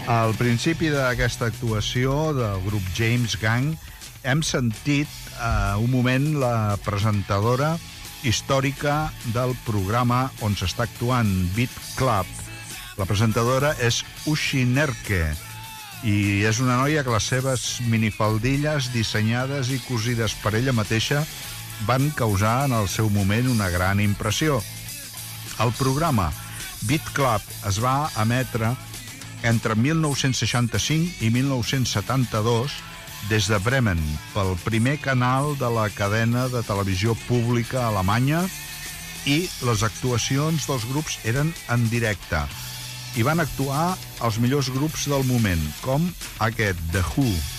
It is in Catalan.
Al principi d'aquesta actuació del grup James Gang hem sentit un moment la presentadora històrica del programa on s'està actuant, Beat Club. La presentadora és Ushi Nerke i és una noia que les seves minifaldilles dissenyades i cosides per ella mateixa van causar en el seu moment una gran impressió. El programa Beat Club es va emetre entre 1965 i 1972 des de Bremen pel primer canal de la cadena de televisió pública alemanya i les actuacions dels grups eren en directe. Hi van actuar els millors grups del moment, com aquest, The Who.